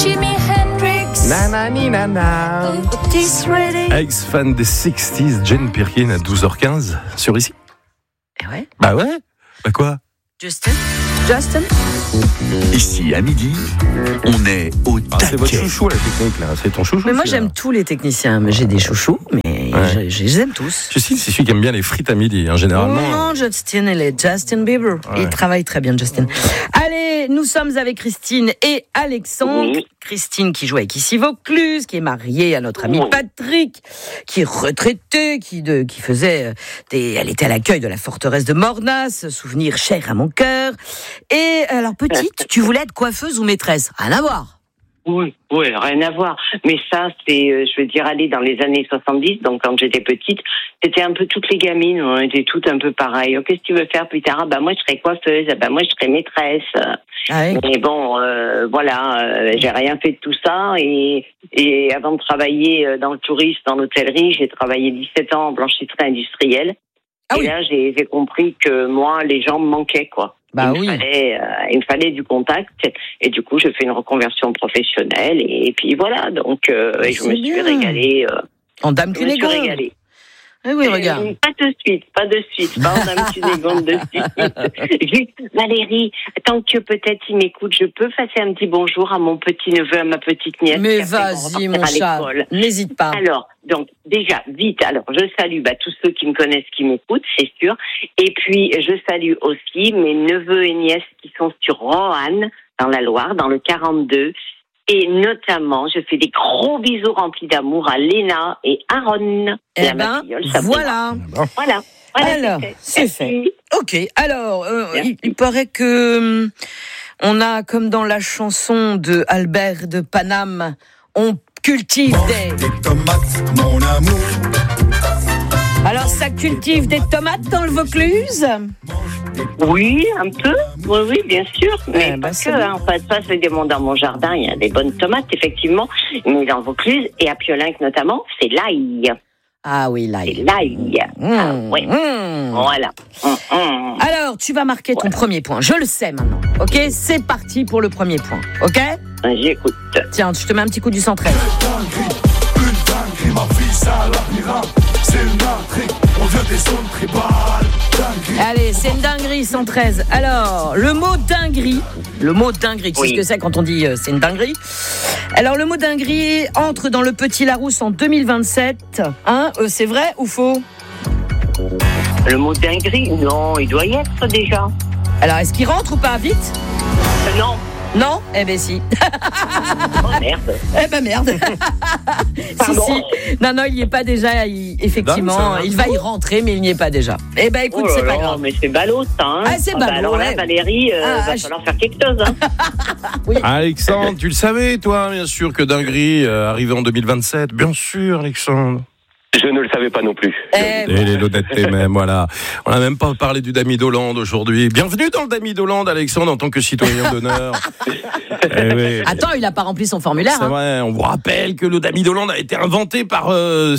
Jimi Hendrix. Nanani nana. Otis Redding. Ex-fan des 60s, Jane Birkin à 12h15 sur ici. Eh ouais. Bah ouais. Bah quoi? Justin. Ici, à midi, on est au taquet. C'est votre chouchou, la technique, là. C'est ton chouchou. Mais moi, j'aime tous les techniciens. Mais j'ai des chouchous, mais je les aime tous. Justine, c'est celui qui aime bien les frites à midi, hein, généralement. Non, Justin, elle est Justin Bieber. Ouais. Il travaille très bien, Justin. Allez, nous sommes avec Christine et Alexandre. Oui. Christine qui joue avec Ici Vaucluse, qui est mariée à notre ami Patrick, qui est retraité, qui faisait elle était à l'accueil de la forteresse de Mornas, souvenir cher à mon cœur. Et alors, petite, tu voulais être coiffeuse ou maîtresse? Rien à voir. Oui, rien à voir. Mais ça, c'est, je veux dire, aller dans les années 70, donc quand j'étais petite, c'était un peu toutes les gamines, on était toutes un peu pareilles. Oh, qu'est-ce que tu veux faire plus tard? Ah, bah, moi, je serais coiffeuse. Ah, bah, moi, je serais maîtresse. Ah oui. Mais bon, voilà, j'ai rien fait de tout ça. Et avant de travailler dans le tourisme, dans l'hôtellerie, j'ai travaillé 17 ans en blanchisserie industrielle. Ah et oui. là, j'ai compris que moi, les gens me manquaient, quoi. Bah il me fallait du contact, et du coup, je fais une reconversion professionnelle, et puis voilà, donc, et je me suis bien. régalée. En dame Je me suis Cunégonde. régalée. Eh oui, regarde. Pas de suite, pas en dame Cunégonde de suite. Juste, Valérie, tant que peut-être il m'écoute, je peux passer un petit bonjour à mon petit-neveu, à ma petite-nièce. Mais qui après vas-y, vont mon partir à chat, l'école. n'hésite pas. Alors, donc, déjà, vite, alors, je salue tous ceux qui me connaissent, qui m'écoutent, c'est sûr. Et puis, je salue aussi mes neveux et nièces qui sont sur Roanne, dans la Loire, dans le 42. Et notamment, je fais des gros bisous remplis d'amour à Léna et Aaron. Eh Et à ma ben, filleule, Sabrina. voilà. Voilà, Alors, c'est fait. Merci. Ok, alors, il paraît que on a, comme dans la chanson de Albert de Paname, on cultive des tomates, mon amour. Alors, ça cultive des tomates dans le Vaucluse? Oui, un peu. Oui, bien sûr. Mais bah, pas c'est que. bien. En fait, ça, c'est dans mon jardin. Il y a des bonnes tomates, effectivement. Mais dans le Vaucluse, et à Piolinck notamment, c'est l'ail. Ah oui, là. C'est l'ail. Ah, oui. Voilà. Alors, tu vas marquer ton premier point. Je le sais maintenant. Ok, c'est parti pour le premier point. Ok? J'écoute. Tiens, je te mets un petit coup du 113. Une dinguerie, ma vie, c'est un labyrinthe. C'est une intrigue, on vient des zones tribales. Dinguerie. Allez, c'est une dinguerie, 113. Alors, le mot dinguerie, tu sais ce que c'est quand on dit c'est une dinguerie. Alors, le mot dinguerie entre dans le Petit Larousse en 2027. Hein, c'est vrai ou faux? Le mot dinguerie, non, il doit y être déjà. Alors, est-ce qu'il rentre ou pas? Vite? Non. Non? Eh ben si. Oh merde. Eh ben merde. Pardon. Si. Non, il n'y est pas déjà. Effectivement, Non, il va y rentrer, mais il n'y est pas déjà. Eh ben écoute, c'est pas grave. Mais c'est ballot, ça. Hein. Ah, c'est ballot, alors là, ouais. Valérie, va falloir faire quelque chose. Hein. Alexandre, tu le savais, toi, bien sûr, que dinguerie arrivait en 2027. Bien sûr, Alexandre. Je ne le savais pas non plus. Et les l'honnêteté même, voilà. On n'a même pas parlé du Dami d'Hollande aujourd'hui. Bienvenue dans le Dami d'Hollande, Alexandre, en tant que citoyen d'honneur. Eh oui. Attends, il n'a pas rempli son formulaire. C'est vrai, on vous rappelle que le Dami d'Hollande a été inventé par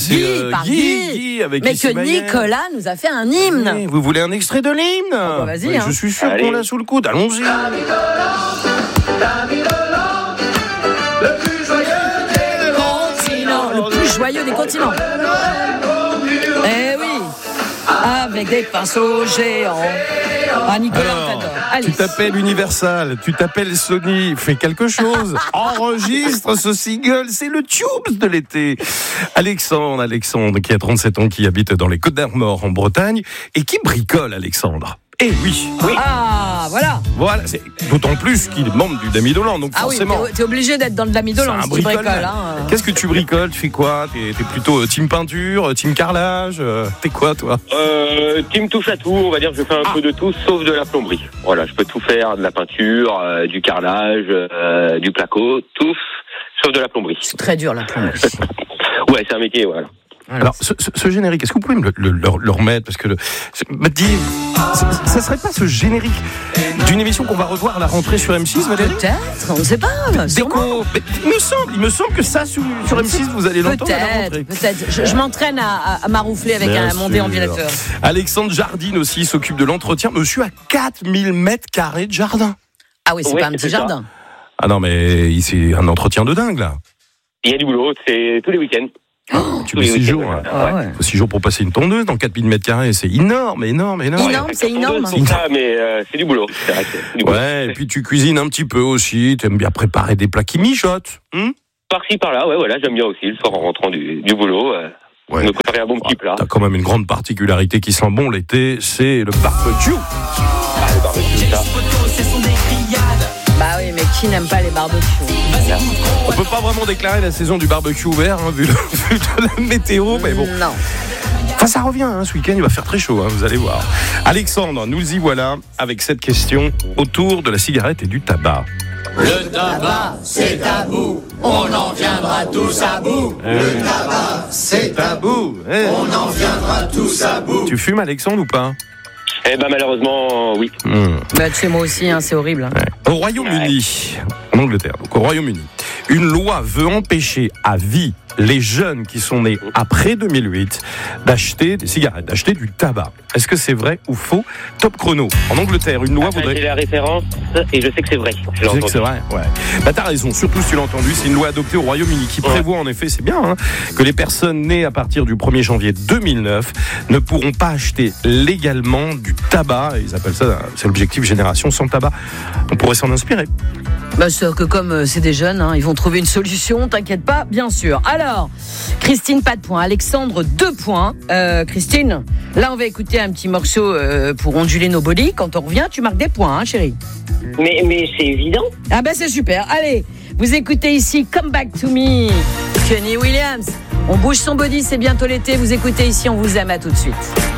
Guy avec mais Issy que Maillet. Nicolas nous a fait un hymne. Oui, vous voulez un extrait de l'hymne? bah, vas-y, Oui, hein. je suis sûr Allez. qu'on l'a sous le coude. Allons-y. Le plus joyeux des continents. Eh oui, avec des pinceaux géants. Ah, Nicolas, on t'adore. Allez. Tu t'appelles Universal, tu t'appelles Sony, fais quelque chose, enregistre ce single, c'est le tube de l'été. Alexandre qui a 37 ans, qui habite dans les Côtes-d'Armor en Bretagne et qui bricole, Alexandre. Eh oui. Ah, voilà. Voilà, c'est d'autant plus qu'il est membre du Dami d'Hollande, donc Ah oui, forcément. t'es obligé d'être dans le Dami d'Hollande si tu bricoles. Hein. Qu'est-ce que tu bricoles? Tu fais quoi? T'es plutôt team peinture, team carrelage? T'es quoi, toi? Team touche à tout, on va dire que je fais un peu de tout, sauf de la plomberie. Voilà, je peux tout faire, de la peinture, du carrelage, du placo, tout, sauf de la plomberie. C'est très dur, la plomberie. Ouais, c'est un métier, voilà. Alors, ce générique, est-ce que vous pouvez me le remettre? Parce que ça serait pas ce générique d'une émission qu'on va revoir à la rentrée sur M6, Valérie? Peut-être, on ne sait pas. Déco. Mais il me semble que ça, sur M6, vous allez l'entendre à la rentrée. Peut-être. Je m'entraîne à maroufler avec mon déambulateur. Alexandre Jardine aussi s'occupe de l'entretien. Monsieur a 4000 mètres carrés de jardin. Ah oui, c'est Oui, pas un petit c'est ça. jardin. Ah non, mais c'est un entretien de dingue, là. Il y a du boulot, c'est tous les week-ends. Tu mets 6 jours. Ouais. Ah ouais. 6 jours pour passer une tondeuse dans 4000 m², c'est énorme. Énorme, c'est énorme. C'est ça, mais c'est du boulot. C'est vrai que c'est du boulot. Ouais, et puis tu cuisines un petit peu aussi, t'aimes bien préparer des plats qui mijotent. Par-ci, par-là, ouais, voilà, j'aime bien aussi, le soir en rentrant du boulot, Ouais. me préparer un bon petit plat. T'as quand même une grande particularité qui sent bon l'été, c'est le barbecue. Ah, le barbecue, ça. Bah oui, mais qui n'aime pas les barbecues? On peut pas vraiment déclarer la saison du barbecue ouvert, vu de la météo, mais bon. Non. Enfin, ça revient, ce week-end, il va faire très chaud, vous allez voir. Alexandre, nous y voilà avec cette question autour de la cigarette et du tabac. Le tabac, c'est tabou, on en viendra tous à bout. Le tabac, c'est tabou, on en viendra tous à bout. Tu fumes, Alexandre, ou pas? Eh ben, malheureusement, oui. Bah, tu sais, moi aussi, c'est horrible. Ouais. Au Royaume-Uni, en Angleterre, donc au Royaume-Uni, une loi veut empêcher à vie les jeunes qui sont nés après 2008 d'acheter des cigarettes, d'acheter du tabac. Est-ce que c'est vrai ou faux? Top chrono. En Angleterre, une loi voudrait... J'ai la référence et je sais que c'est vrai. Je sais que c'est vrai, ouais. Bah t'as raison, surtout si tu l'as entendu, c'est une loi adoptée au Royaume-Uni qui prévoit en effet, c'est bien, que les personnes nées à partir du 1er janvier 2009 ne pourront pas acheter légalement du tabac. Ils appellent ça, c'est l'objectif génération sans tabac. On pourrait s'en inspirer. Bah, c'est sûr que comme c'est des jeunes, ils vont trouver une solution, t'inquiète pas, bien sûr. Alors, Christine, pas de points. Alexandre, 2 points. Christine, là, on va écouter un petit morceau pour onduler nos bodies. Quand on revient, tu marques des points, chérie. Mais c'est évident. Ah bah, c'est super. Allez, vous écoutez ici Come Back to Me, Kenny Williams. On bouge son body, c'est bientôt l'été. Vous écoutez ici, on vous aime, à tout de suite.